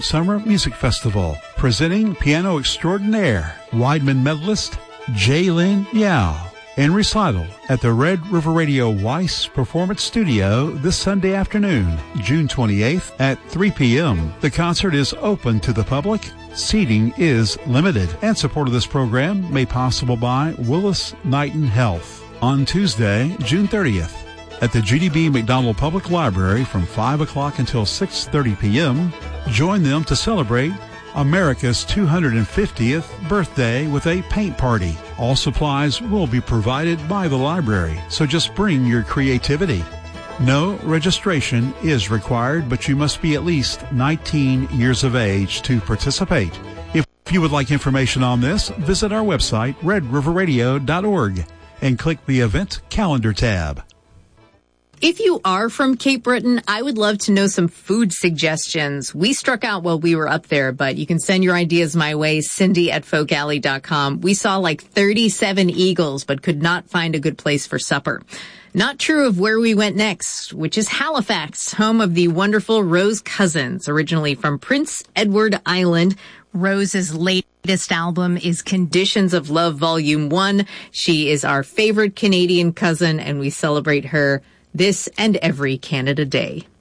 Summer Music Festival, presenting piano extraordinaire, Weidman medalist Jaylin Yao, in recital at the Red River Radio Weiss Performance Studio this Sunday afternoon, June 28th at 3 p.m. The concert is open to the public. Seating is limited, and support of this program made possible by Willis Knighton Health. On Tuesday, June 30th, at the GDB McDonald Public Library from 5 o'clock until 6:30 p.m., join them to celebrate America's 250th birthday with a paint party. All supplies will be provided by the library, so just bring your creativity. No registration is required, but you must be at least 19 years of age to participate. If you would like information on this, visit our website, redriverradio.org, and click the Event Calendar tab. If you are from Cape Breton, I would love to know some food suggestions. We struck out while we were up there, but you can send your ideas my way, Cindy@folkalley.com. We saw like 37 eagles, but could not find a good place for supper. Not true of where we went next, which is Halifax, home of the wonderful Rose Cousins, originally from Prince Edward Island. Rose's latest album is Conditions of Love Volume 1. She is our favorite Canadian cousin, and we celebrate her this and every Canada Day.